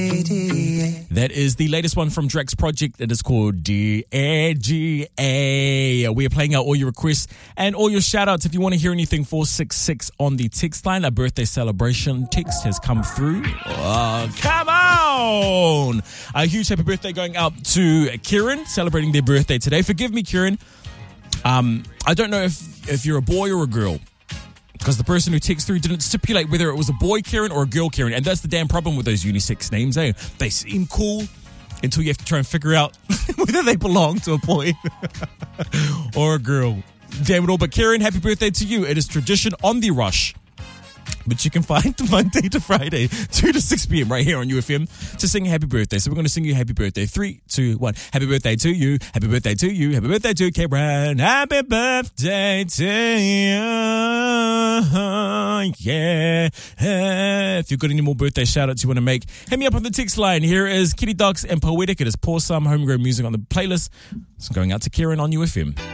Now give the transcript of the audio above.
That is the latest one from Drake's project. It is called DAGA. We are playing out all your requests and all your shout outs. If you want to hear anything, 466 on the text line. A birthday celebration text has come through. Oh, come on! A huge happy birthday going out to Kieran, celebrating their birthday today. Forgive me, Kieran. I don't know if you're a boy or a girl, because the person who texted through didn't stipulate whether it was a boy Kieran or a girl Kieran. And that's the damn problem with those unisex names, eh? They seem cool until you have to try and figure out whether they belong to a boy or a girl. Damn it all. But Kieran, happy birthday to you. It is tradition on The Rush, but you can find Monday to Friday, 2 to 6 p.m. right here on UFM to sing happy birthday. So we're going to sing you happy birthday. 3, 2, 1. Happy birthday to you. Happy birthday to you. Happy birthday to Kieran. Happy birthday to you. Yeah. If you've got any more birthday shout-outs you want to make, hit me up on the text line. Here is Kitty Ducks and Poetic. It is Pour Some Homegrown Music on the playlist. It's going out to Kieran on UFM.